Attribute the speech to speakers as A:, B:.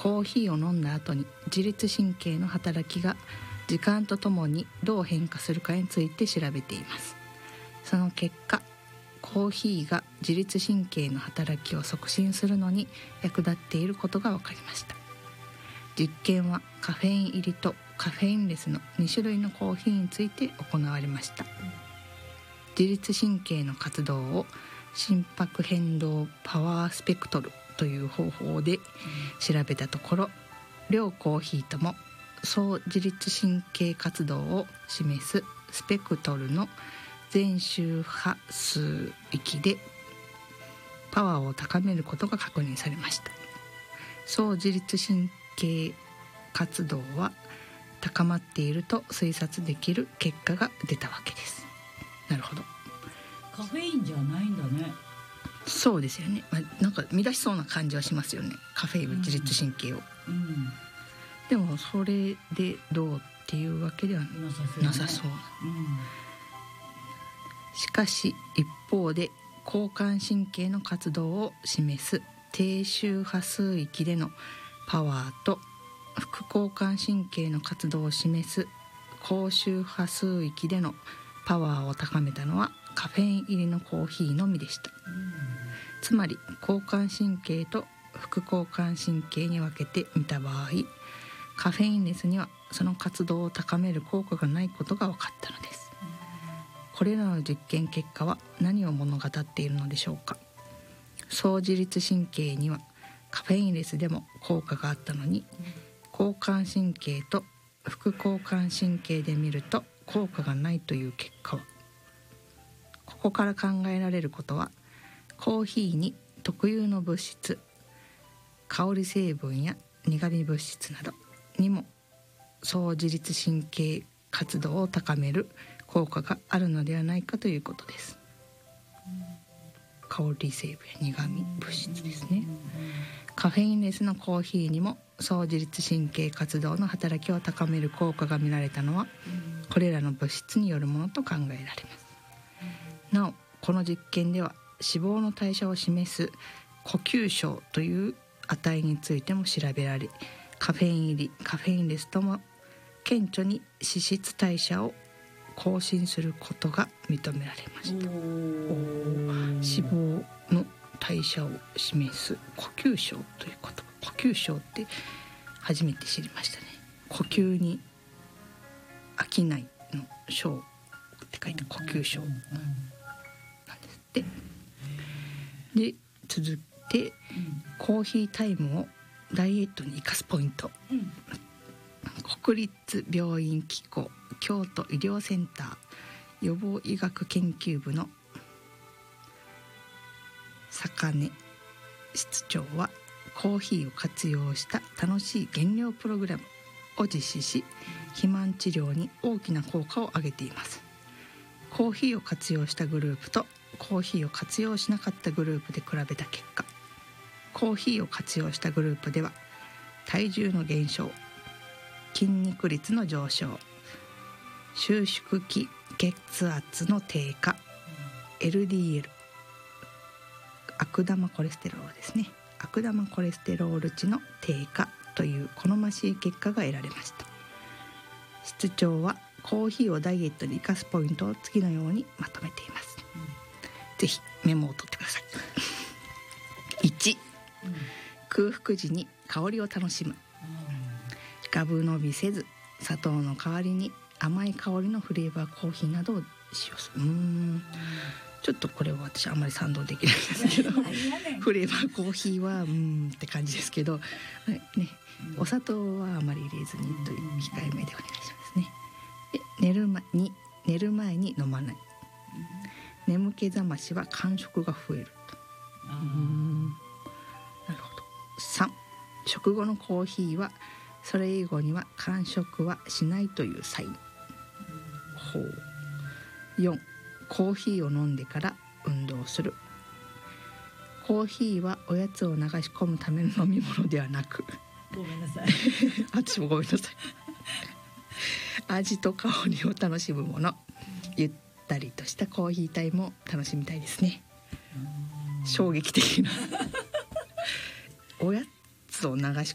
A: コーヒーを飲んだ後に自律神経の働きが時間とともにどう変化するかについて調べています。その結果、コーヒーが自律神経の働きを促進するのに役立っていることが分かりました。実験はカフェイン入りとカフェインレスの2種類のコーヒーについて行われました。自律神経の活動を心拍変動パワースペクトルという方法で調べたところ、両コーヒーとも総自律神経活動を示すスペクトルの全周波数域でパワーを高めることが確認されました。総自律神経活動は高まっていると推察できる結果が出たわけです。なるほど。
B: カフェインじゃないんだね。
A: そうですよね、なんか乱しそうな感じはしますよね、カフェインは自律神経を、でもそれでどうっていうわけではなさそう、しかし一方で交感神経の活動を示す低周波数域でのパワーと副交感神経の活動を示す高周波数域でのパワーを高めたのはカフェイン入りのコーヒーのみでした。つまり交感神経と副交感神経に分けてみた場合、カフェインレスにはその活動を高める効果がないことが分かったのです。これらの実験結果は何を物語っているのでしょうか。総自律神経にはカフェインレスでも効果があったのに、交感神経と副交感神経で見ると効果がないという結果は、ここから考えられることは、コーヒーに特有の物質、香り成分や苦味物質などにも総自律神経活動を高める効果があるのではないかということです。香り成分や苦味物質ですね。カフェインレスのコーヒーにも総自律神経活動の働きを高める効果が見られたのは、これらの物質によるものと考えられます。なお、この実験では脂肪の代謝を示す呼吸小という値についても調べられ、カフェイン入りカフェインレスとも顕著に脂質代謝を更新することが認められました。脂肪の代謝を示す呼吸小という言葉、呼吸小って初めて知りましたね。呼吸に飽きないの小って書いて呼吸小なんですって。で、続いて、コーヒータイムをダイエットに生かすポイント、国立病院機構京都医療センター予防医学研究部の坂根室長は、コーヒーを活用した楽しい減量プログラムを実施し、肥満治療に大きな効果を上げています。コーヒーを活用したグループとコーヒーを活用しなかったグループで比べた結果、コーヒーを活用したグループでは体重の減少、筋肉率の上昇、収縮期血圧の低下、LDL 悪玉コレステロールですね、悪玉コレステロール値の低下という好ましい結果が得られました。室長はコーヒーをダイエットに生かすポイントを次のようにまとめています。ぜひメモを取ってください。1、空腹時に香りを楽しむ。ガブ飲みせず、砂糖の代わりに甘い香りのフレーバーコーヒーなどを使用する。ちょっとこれは私あんまり賛同できないんですけどフレーバーコーヒーはって感じですけど、ね、お砂糖はあまり入れずにという控えめでお願いしますね。で、寝る前に飲まない。眠気覚ましは間食が増えると。なるほど。3、食後のコーヒーはそれ以後には間食はしないというサイン。4、コーヒーを飲んでから運動する。コーヒーはおやつを流し込むための飲み物ではなく、
B: ごめんなさい
A: 私もごめんなさい味と香りを楽しむもの。ゆったりとしたコーヒータイムを楽しみたいですね。衝撃的なおやつを流し